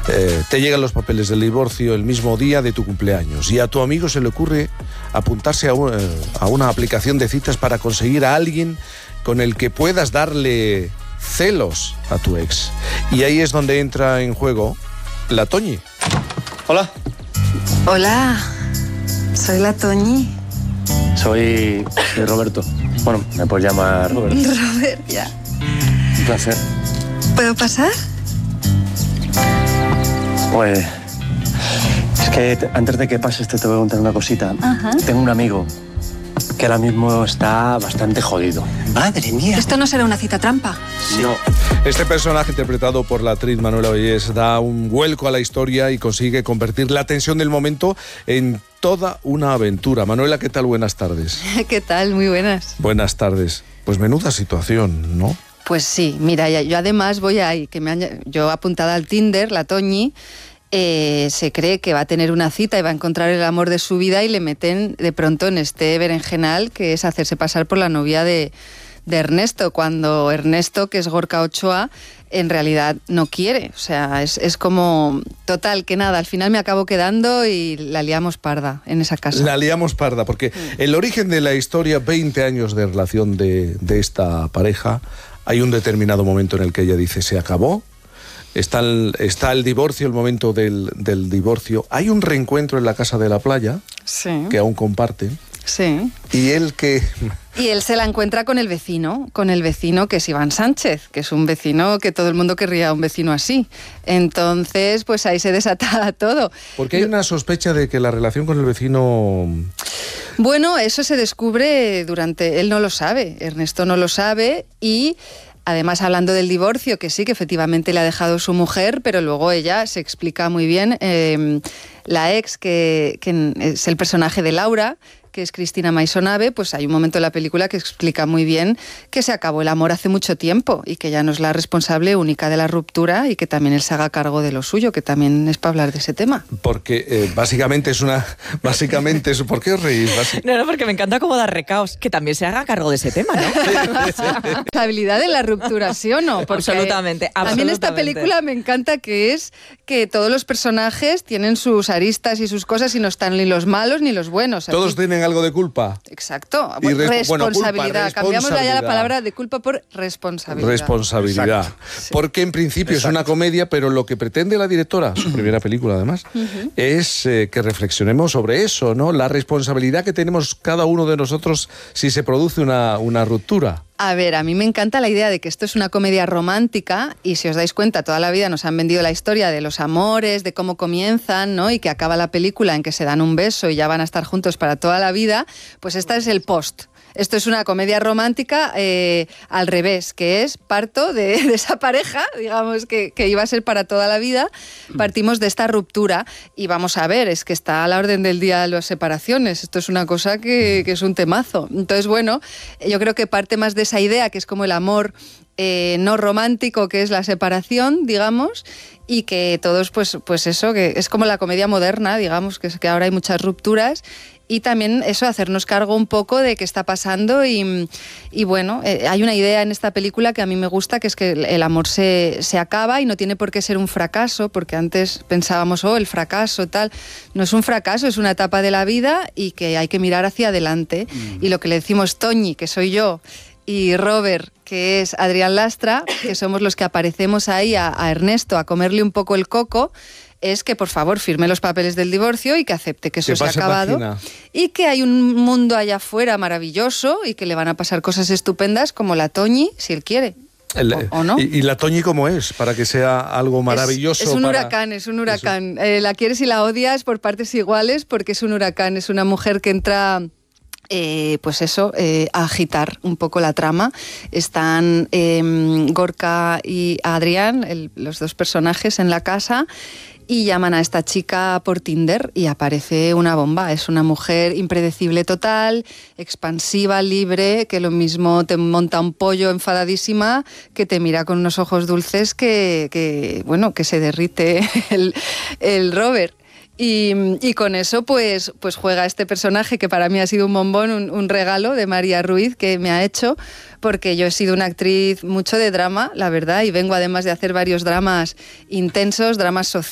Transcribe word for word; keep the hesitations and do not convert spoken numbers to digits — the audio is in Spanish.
Eh, te llegan los papeles del divorcio el mismo día de tu cumpleaños y a tu amigo se le ocurre apuntarse a, un, a una aplicación de citas para conseguir a alguien con el que puedas darle celos a tu ex. Y ahí es donde entra en juego la Toñi. Hola. Hola, soy la Toñi. Soy, soy Roberto. Bueno, me puedes llamar Roberto. Robert, ya. Un placer. ¿Puedo pasar? Pues... Es que te, antes de que pases te tengo que contar una cosita. Ajá. Tengo un amigo que ahora mismo está bastante jodido. Madre mía. ¿Esto no será una cita trampa? No. Este personaje interpretado por la actriz Manuela Vallés da un vuelco a la historia y consigue convertir la tensión del momento en toda una aventura. Manuela, ¿qué tal? Buenas tardes. ¿Qué tal? Muy buenas. Buenas tardes. Pues menuda situación, ¿no? Pues sí, mira, yo además voy ahí, que me han, yo apuntada al Tinder, la Toñi, eh, se cree que va a tener una cita y va a encontrar el amor de su vida y le meten de pronto en este berenjenal que es hacerse pasar por la novia de, de Ernesto, cuando Ernesto, que es Gorka Ochoa, en realidad no quiere. O sea, es, es como total, que nada, al final me acabo quedando y la liamos parda en esa casa. La liamos parda, porque mm. el origen de la historia, veinte años de relación de, de esta pareja, hay un determinado momento en el que ella dice, se acabó, está el, está el divorcio, el momento del, del divorcio, hay un reencuentro en la casa de la playa, sí. que aún comparten, sí. y él que... Y él se la encuentra con el vecino, con el vecino que es Iván Sánchez, que es un vecino que todo el mundo querría un vecino así. Entonces, pues ahí se desata todo. Porque hay una sospecha de que la relación con el vecino... Bueno, eso se descubre durante... Él no lo sabe, Ernesto no lo sabe y... Además, hablando del divorcio, que sí, que efectivamente le ha dejado su mujer, pero luego ella se explica muy bien. Eh, la ex, que, que es el personaje de Laura, que es Cristina Maisonave, pues hay un momento en la película que explica muy bien que se acabó el amor hace mucho tiempo y que ya no es la responsable única de la ruptura y que también él se haga cargo de lo suyo, que también es para hablar de ese tema. Porque eh, básicamente es una... Básicamente es... ¿Por qué os reís? Básic... No, no, porque me encanta cómo dar recaos, que también se haga cargo de ese tema, ¿no? Responsabilidad de la ruptura, ¿sí o no? Porque absolutamente, absolutamente. A mí en esta película me encanta que es que todos los personajes tienen sus aristas y sus cosas y no están ni los malos ni los buenos. Todos Aquí... tienen algo de culpa. Exacto. Y res- responsabilidad. bueno, culpa, responsabilidad. Cambiamos ya la palabra de culpa por responsabilidad. Responsabilidad. Sí. Porque en principio Exacto. es una comedia, pero lo que pretende la directora, su primera película además, uh-huh. es eh, que reflexionemos sobre eso, ¿no? La responsabilidad que tenemos cada uno de nosotros si se produce una, una ruptura. A ver, a mí me encanta la idea de que esto es una comedia romántica y si os dais cuenta, toda la vida nos han vendido la historia de los amores, de cómo comienzan, ¿no? Y que acaba la película en que se dan un beso y ya van a estar juntos para toda la vida, pues esta es el post. Esto es una comedia romántica eh, al revés, que es parto de, de esa pareja, digamos, que, que iba a ser para toda la vida. Partimos de esta ruptura y vamos a ver, es que está a la orden del día las separaciones. Esto es una cosa que, que es un temazo. Entonces, bueno, yo creo que parte más de esa idea, que es como el amor eh, no romántico, que es la separación, digamos, y que todos, pues, pues eso, que es como la comedia moderna, digamos, que, es que ahora hay muchas rupturas. Y también eso, hacernos cargo un poco de qué está pasando y, y bueno, eh, hay una idea en esta película que a mí me gusta, que es que el amor se, se acaba y no tiene por qué ser un fracaso, porque antes pensábamos, oh, el fracaso, tal. No es un fracaso, es una etapa de la vida y que hay que mirar hacia adelante. Mm. Y lo que le decimos Toñi, que soy yo, y Robert, que es Adrián Lastra, que somos los que aparecemos ahí a, a Ernesto a comerle un poco el coco, es que por favor firme los papeles del divorcio y que acepte que eso que se ha acabado página. Y que hay un mundo allá afuera maravilloso y que le van a pasar cosas estupendas como la Toñi, si él quiere. El, o, ¿O no? ¿Y, ¿Y la Toñi cómo es? Para que sea algo maravilloso. Es, es un para... huracán, es un huracán. Eh, la quieres y la odias por partes iguales porque es un huracán. Es una mujer que entra... Eh, pues eso, eh, a agitar un poco la trama. Están eh, Gorka y Adrián, el, los dos personajes en la casa, y llaman a esta chica por Tinder y aparece una bomba. Es una mujer impredecible total, expansiva, libre, que lo mismo te monta un pollo enfadadísima, que te mira con unos ojos dulces que, que bueno, que se derrite el, el Robert. Y, y con eso pues, pues juega este personaje que para mí ha sido un bombón, un, un regalo de María Ruiz que me ha hecho, porque yo he sido una actriz mucho de drama, la verdad, y vengo además de hacer varios dramas intensos, dramas sociales.